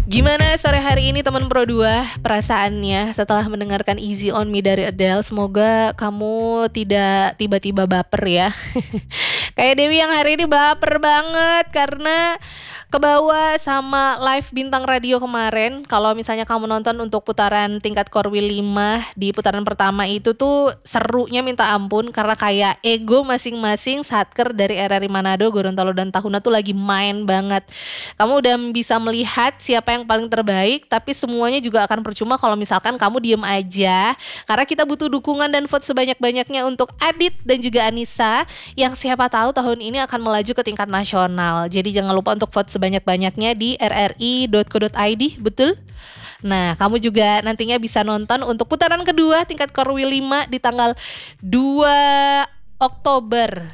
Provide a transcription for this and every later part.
Gimana sore hari ini teman Pro 2 perasaannya setelah mendengarkan Easy On Me dari Adele? Semoga kamu tidak tiba-tiba baper ya. Kayak Dewi yang hari ini baper banget karena kebawa sama live bintang radio kemarin. Kalau misalnya kamu nonton untuk putaran tingkat Korwil 5 di putaran pertama itu tuh serunya minta ampun karena kayak ego masing-masing satker dari RRI Manado, Gorontalo dan Tahuna tuh lagi main banget. Kamu udah bisa melihat siapa yang paling terbaik, tapi semuanya juga akan percuma kalau misalkan kamu diem aja. Karena kita butuh dukungan dan vote sebanyak-banyaknya untuk Adit dan juga Anissa yang siapa tahu tahun ini akan melaju ke tingkat nasional. Jadi jangan lupa untuk vote sebanyak-banyaknya di rri.co.id, betul? Nah, kamu juga nantinya bisa nonton untuk putaran kedua tingkat Korwil 5 di tanggal 2 Oktober.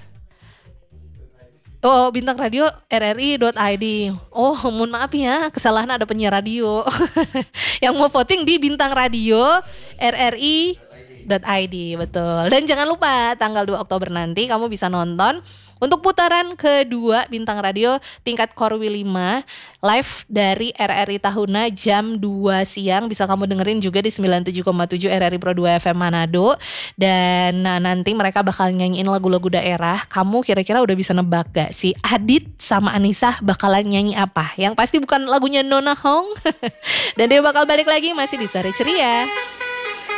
Oh, bintang radio rri.id. Oh, mohon maaf ya, kesalahan ada penyiar radio. Yang mau voting di bintang radio rri.id, betul. Dan jangan lupa tanggal 2 Oktober nanti kamu bisa nonton untuk putaran kedua bintang radio tingkat Korwil 5 live dari RRI Tahuna jam 2 siang. Bisa kamu dengerin juga di 97,7 RRI Pro 2 FM Manado. Dan nanti mereka bakal nyanyiin lagu-lagu daerah. Kamu kira-kira udah bisa nebak gak si Adit sama Anissa bakalan nyanyi apa? Yang pasti bukan lagunya Nona Hong. Dan dia bakal balik lagi masih di Sore Ceria.